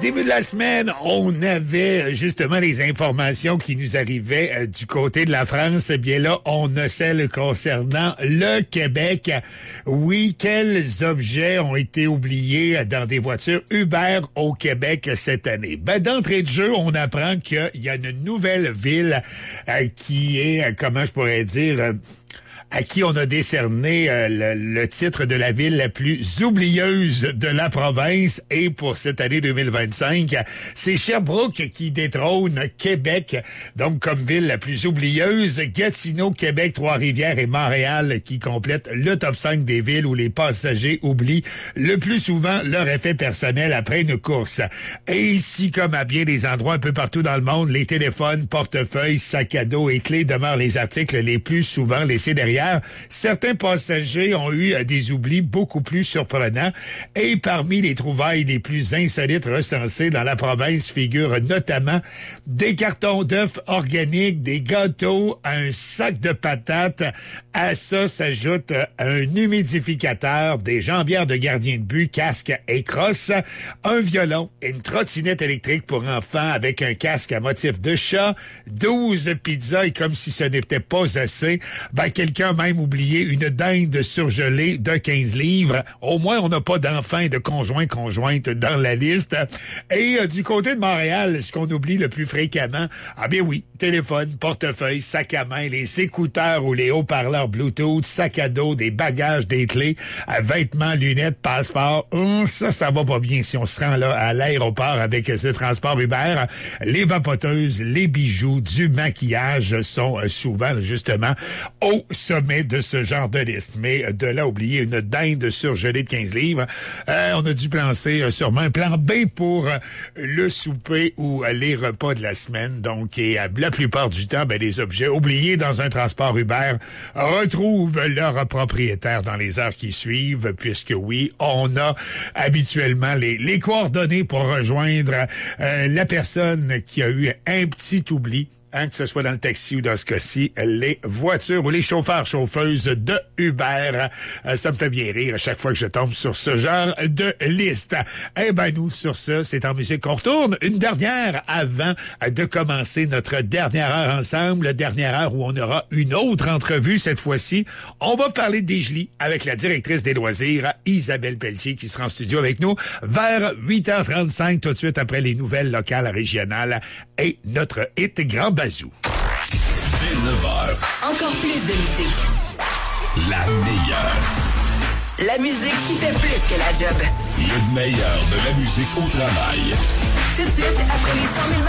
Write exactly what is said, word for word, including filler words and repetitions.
début de la semaine, on avait justement les informations qui nous arrivaient euh, du côté de la France. Eh bien là, on a celles concernant le Québec. Oui, quels objets ont été oubliés dans des voitures Uber au Québec cette année? Ben, d'entrée de jeu, on apprend qu'il y a une nouvelle ville euh, qui est, euh, comment je pourrais dire... Euh, à qui on a décerné euh, le, le titre de la ville la plus oublieuse de la province. Et pour cette année deux mille vingt-cinq, c'est Sherbrooke qui détrône Québec, donc comme ville la plus oublieuse. Gatineau, Québec, Trois-Rivières et Montréal qui complètent le top cinq des villes où les passagers oublient le plus souvent leur effet personnel après une course. Et ici, comme à bien des endroits un peu partout dans le monde, les téléphones, portefeuilles, sacs à dos et clés demeurent les articles les plus souvent laissés derrière. Certains passagers ont eu des oublis beaucoup plus surprenants et parmi les trouvailles les plus insolites recensées dans la province figurent notamment des cartons d'œufs organiques, des gâteaux, un sac de patates. À ça s'ajoute un humidificateur, des jambières de gardien de but, casque et crosse, un violon, une trottinette électrique pour enfants avec un casque à motif de chat, douze pizzas et comme si ce n'était pas assez, ben quelqu'un a même oublié une dinde surgelée de quinze livres. Au moins, on n'a pas d'enfants et de conjoints conjointes dans la liste. Et euh, du côté de Montréal, ce qu'on oublie le plus fréquemment, ah bien oui, téléphone, portefeuille, sac à main, les écouteurs ou les haut-parleurs Bluetooth, sac à dos, des bagages, des clés, euh, vêtements, lunettes, passeport. Hum, ça, ça va pas bien si on se rend là à l'aéroport avec ce transport Uber. Les vapoteuses, les bijoux, du maquillage sont euh, souvent justement au sommet de ce genre de liste. Mais de là, oublier une dinde surgelée de quinze livres, euh, on a dû penser euh, sûrement un plan B pour euh, le souper ou euh, les repas de la semaine. Donc, et euh, la plupart du temps, ben, les objets oubliés dans un transport Uber retrouvent leur propriétaire dans les heures qui suivent, puisque oui, on a habituellement les, les coordonnées pour rejoindre euh, la personne qui a eu un petit oubli. Hein, que ce soit dans le taxi ou dans ce cas-ci, les voitures ou les chauffeurs, chauffeuses de Uber. Euh, ça me fait bien rire à chaque fois que je tombe sur ce genre de liste. Eh ben nous, sur ça, c'est en musique qu'on retourne. Une dernière avant de commencer notre dernière heure ensemble, dernière heure où on aura une autre entrevue cette fois-ci. On va parler de Desjolies avec la directrice des loisirs, Isabelle Pelletier, qui sera en studio avec nous vers huit heures trente-cinq, tout de suite après les nouvelles locales régionales et notre hit Grand Bazou. Dès neuf heures. Encore plus de musique. La meilleure. La musique qui fait plus que la job. Le meilleur de la musique au travail. Tout de suite, après les cent mille